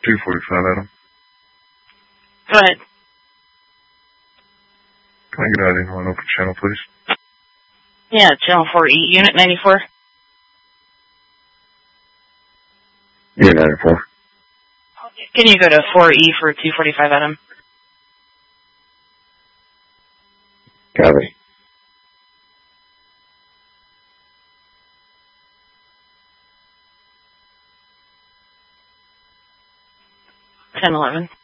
245, Adam. Go ahead. Can I get out of open channel, please? Yeah, channel 4E, unit 94. Unit 94. Can you go to 4E for 245, Adam? Copy. Ten 11.